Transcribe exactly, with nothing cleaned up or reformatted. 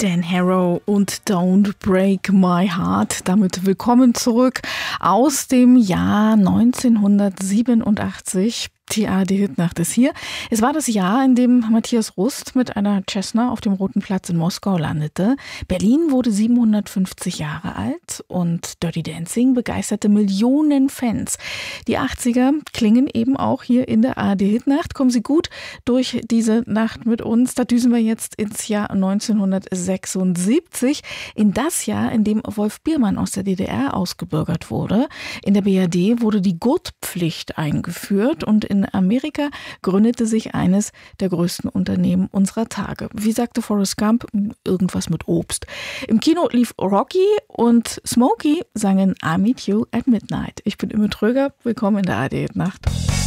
Dan Harrow und Don't Break My Heart. Damit willkommen zurück aus dem Jahr neunzehnhundertsiebenundachtzig. Die A R D-Hitnacht ist hier. Es war das Jahr, in dem Matthias Rust mit einer Cessna auf dem Roten Platz in Moskau landete. Berlin wurde siebenhundertfünfzig Jahre alt und Dirty Dancing begeisterte Millionen Fans. Die achtziger klingen eben auch hier in der A R D-Hitnacht. Kommen Sie gut durch diese Nacht mit uns. Da düsen wir jetzt ins Jahr neunzehnhundertsechsundsiebzig, in das Jahr, in dem Wolf Biermann aus der D D R ausgebürgert wurde. In der B R D wurde die Gurtpflicht eingeführt und in Amerika gründete sich eines der größten Unternehmen unserer Tage. Wie sagte Forrest Gump, irgendwas mit Obst. Im Kino lief Rocky und Smokey sangen I Meet You at Midnight. Ich bin Imme Tröger, willkommen in der A R D-Nacht.